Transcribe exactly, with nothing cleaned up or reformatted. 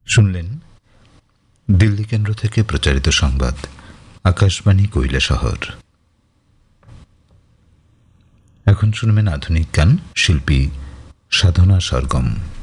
শুনলেন দিল্লি কেন্দ্র থেকে প্রচারিত সংবাদ, আকাশবাণী কৈলাসহর। এখন শুনবেন আধুনিক গান, শিল্পী সাধনা সরগম।